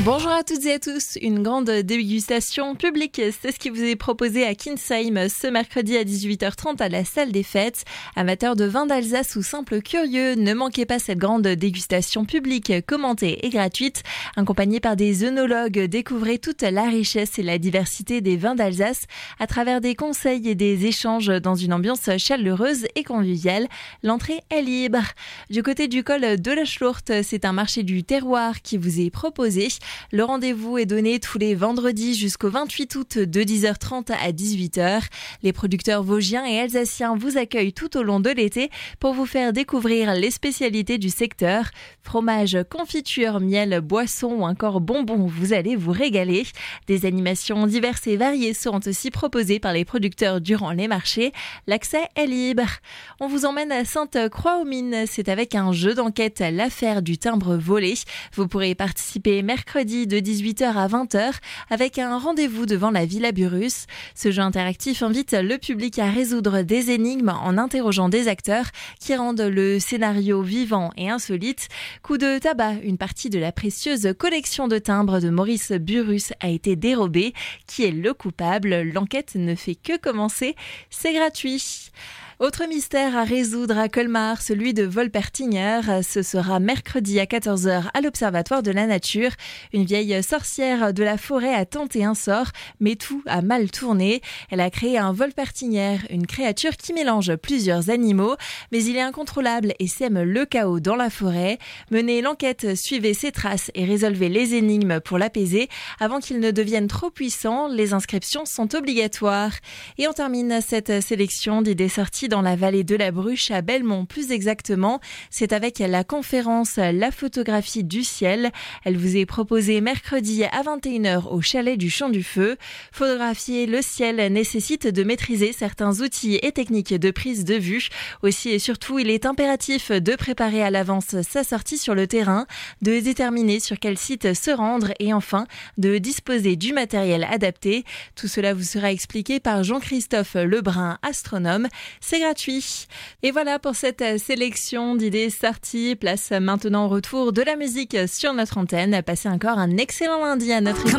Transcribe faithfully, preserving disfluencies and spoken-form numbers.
Bonjour à toutes et à tous, une grande dégustation publique, c'est ce qui vous est proposé à Kinsheim ce mercredi à dix-huit heures trente à la salle des fêtes. Amateurs de vin d'Alsace ou simples curieux, ne manquez pas cette grande dégustation publique, commentée et gratuite. Accompagnée par des œnologues, découvrez toute la richesse et la diversité des vins d'Alsace à travers des conseils et des échanges dans une ambiance chaleureuse et conviviale. L'entrée est libre. Du côté du col de la Schlurte, c'est un marché du terroir qui vous est proposé. Le rendez-vous est donné tous les vendredis jusqu'au vingt-huit août de dix heures trente à dix-huit heures. Les producteurs vosgiens et alsaciens vous accueillent tout au long de l'été pour vous faire découvrir les spécialités du secteur. Fromage, confiture, miel, boissons ou encore bonbons, vous allez vous régaler. Des animations diverses et variées seront aussi proposées par les producteurs durant les marchés. L'accès est libre. On vous emmène à Sainte-Croix-aux-Mines. C'est avec un jeu d'enquête, l'affaire du timbre volé. Vous pourrez participer mercredi de dix-huit heures à vingt heures avec un rendez-vous devant la Villa Burrus. Ce jeu interactif invite le public à résoudre des énigmes en interrogeant des acteurs qui rendent le scénario vivant et insolite. Coup de tabac, une partie de la précieuse collection de timbres de Maurice Burrus a été dérobée. Qui est le coupable? L'enquête ne fait que commencer. C'est gratuit. Autre mystère à résoudre à Colmar, celui de Wolpertinger. Ce sera mercredi à quatorze heures à l'Observatoire de la Nature. Une vieille sorcière de la forêt a tenté un sort, mais tout a mal tourné. Elle a créé un Wolpertinger, une créature qui mélange plusieurs animaux, mais il est incontrôlable et sème le chaos dans la forêt. Menez l'enquête, suivez ses traces et résolvez les énigmes pour l'apaiser avant qu'il ne devienne trop puissant. Les inscriptions sont obligatoires. Et on termine cette sélection d'idées sorties dans la vallée de la Bruche à Belmont plus exactement. C'est avec la conférence La photographie du ciel. Elle vous est proposée mercredi à vingt et une heures au chalet du Champ du Feu. Photographier le ciel nécessite de maîtriser certains outils et techniques de prise de vue. Aussi et surtout, il est impératif de préparer à l'avance sa sortie sur le terrain, de déterminer sur quel site se rendre et enfin de disposer du matériel adapté. Tout cela vous sera expliqué par Jean-Christophe Lebrun, astronome. C'est gratuit. Et voilà pour cette sélection d'idées sorties. Place maintenant au retour de la musique sur notre antenne. Passez encore un excellent lundi à notre